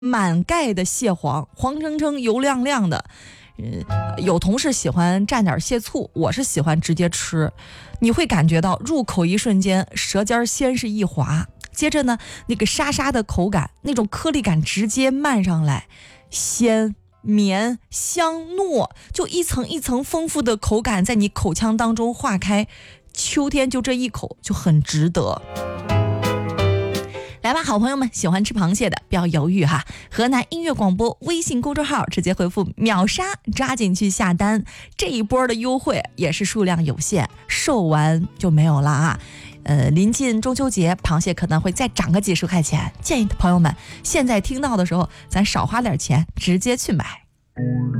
满盖的蟹黄，黄澄澄油亮亮的。有同事喜欢蘸点蟹醋，我是喜欢直接吃。你会感觉到入口一瞬间，舌尖先是一滑，接着呢，那个沙沙的口感，那种颗粒感直接漫上来，鲜绵香糯，就一层一层丰富的口感在你口腔当中化开，秋天就这一口就很值得。来吧，好朋友们，喜欢吃螃蟹的不要犹豫哈！河南音乐广播微信公众号直接回复秒杀，抓紧去下单。这一波的优惠也是数量有限，售完就没有了啊！临近中秋节，螃蟹可能会再涨个几十块钱，建议朋友们现在听到的时候，咱少花点钱，直接去买。